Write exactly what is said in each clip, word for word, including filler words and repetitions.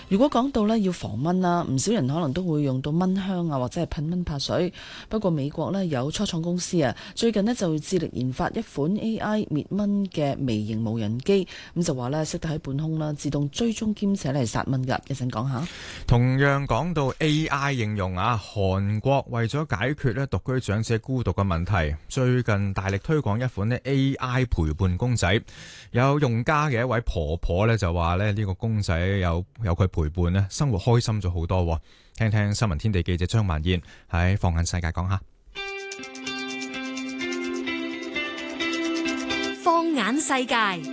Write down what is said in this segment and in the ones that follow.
如果講到咧要防蚊啦，唔少人可能都會用到蚊香啊，或者係噴蚊怕水。不過美國咧有初創公司啊，最近咧就致力研發一款 A I 滅蚊嘅微型無人機，咁就話咧識得喺半空啦自動追蹤兼且嚟殺蚊噶。一陣講下。 同樣講到 A I 應用啊，韓國為咗解決咧獨居長者孤獨嘅問題，最近大力推廣一款咧 A I 陪伴公仔。有用家嘅一位婆婆咧就話咧呢個公仔有有佢陪伴咧，生活開心咗好多。聽聽新聞天地記者張萬燕喺放眼世界講下。 放眼世界。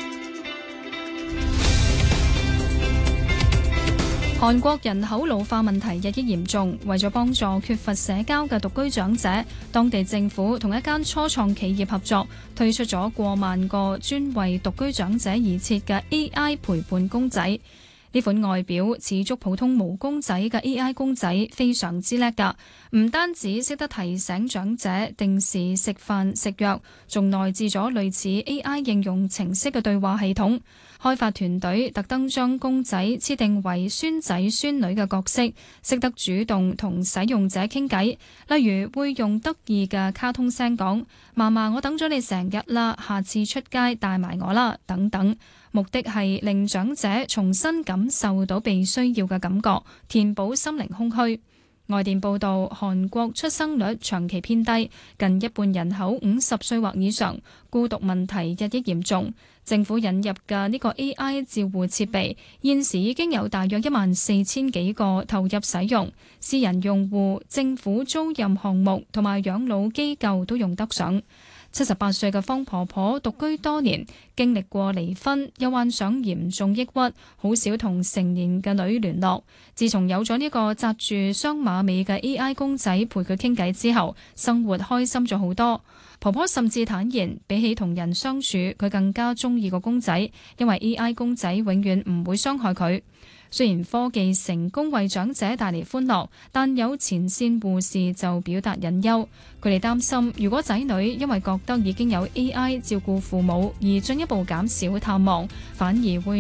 韓國人口老化問題日益嚴重，為咗幫助缺乏社交嘅獨居長者，當地政府同一間初創企業合作，推出咗過萬個專為獨居長者而設嘅 A I 陪伴公仔。呢款外表似足普通毛公仔嘅 A I 公仔非常之叻㗎，唔單止識得提醒長者定時食飯食藥，仲內置咗類似 A I 應用程式嘅對話系統。開發團隊特登將公仔設定為孫仔孫女嘅角色，識得主動同使用者傾偈，例如會用得意嘅卡通聲講：嫲嫲，我等咗你成日啦，下次出街帶埋我啦，等等。目的係令長者重新感受到被需要嘅感覺，填補心靈空虛。外電報道，韓國出生率長期偏低，近一半人口五十歲或以上，孤獨問題日益嚴重。政府引入嘅呢個 A I 照護設備，現時已經有大約一萬四千幾個投入使用，私人用戶、政府租賃項目同埋養老機構都用得上。七十八歲嘅方婆婆獨居多年，經歷過離婚，又患上嚴重抑鬱，好少同成年嘅女聯絡。自從有咗呢個紮住雙馬尾嘅 A I 公仔陪佢傾偈之後，生活開心咗好多。婆婆甚至坦言，比起同人相處，佢更加中意個公仔，因為 A I 公仔永遠唔會傷害佢。雖然科技成功為長者帶嚟歡樂，但有前線護士就表達隱憂。佢哋擔心，如果仔女因為覺得已經有 A I 照顧父母而進一步減少探望，反而會